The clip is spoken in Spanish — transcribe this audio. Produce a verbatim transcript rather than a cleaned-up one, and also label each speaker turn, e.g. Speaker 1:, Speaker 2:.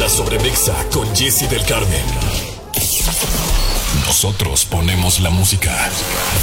Speaker 1: La Sobremexa con Jesse del Carmen. Nosotros ponemos la música.